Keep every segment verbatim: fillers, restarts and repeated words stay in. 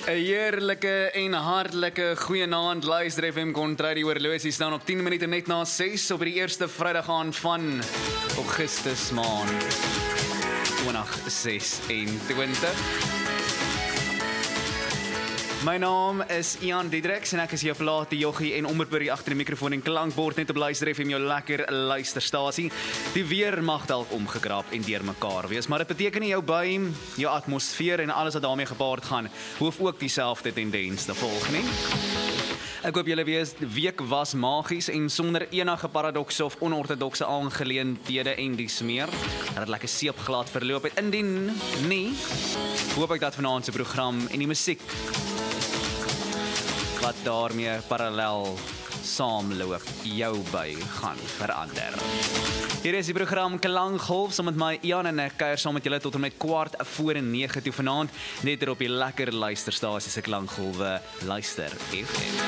'n heerlike en hartlike goeienaand, luister F M Contrary horlosie staan op tien minute net na ses op die eerste Vrydag aand van Augustus maand twintig sesentwintig. My naam is Ian Diedriks en ek is jou plaat die joggie en omroeper agter die mikrofoon en klankbord net op luister F M, jou lekker luisterstasie. Die weer mag dalk omgekrap en deurmekaar wees, maar dit beteken nie jou by, jou atmosfeer en alles wat daarmee gepaard gaan, hoef ook dieselfde tendens te volg nie. Ek hoop julle week was magies en sonder enige paradokse of onortodokse aangeleenthede en dies meer. Dat het lekker seepglad verloop het. Indien nie, hoop ek dat vanaand se program en die musiek wat daarmee parallel saamloop jou by gaan verander. Hier is die program Klankgolf, saam met my Ian en ek kuier saam met julle tot en met kwart voor en nege toe vanaand, net hier op die lekker luisterstasie se Klankgolwe Luister F M.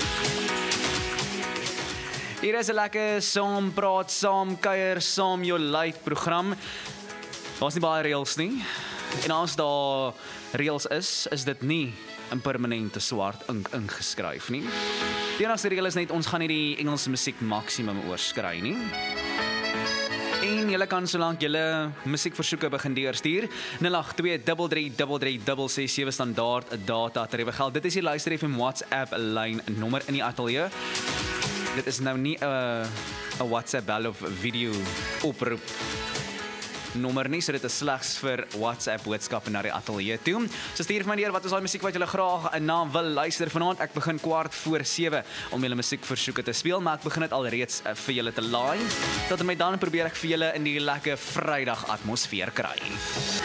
Hier is 'n lekker saam praat, saam kuier, saam jou lyf program. Daar's nie baie reëls nie. En as daar reëls is, is dit nie in permanente swart ink ingeskryf nie. Die enigste reël is net, ons gaan nie die Engelse musiek maksimum oorskry nie. En julle kan solank julle musiekversoeke begin deurstuur, nul agt twee drie drie drie drie ses ses sewe standaard data tariewe geld. Dit is die luister F M WhatsApp lyn nommer in die ateljee. Dit is nou nie 'n uh, 'n WhatsApp bel of video oproep nommer nie, so dit is slegs vir WhatsApp boodskappe na die ateljee toe. So stuur vir my neer, wat is daai musiek wat julle graag na wil luister vanaand? Ek begin kwart voor sewe om julle musiekversoeke te speel, maar ek begin dit alreeds uh, vir julle te laai. Tot en met dan probeer ek vir julle in die lekker Vrydag atmosfeer kry.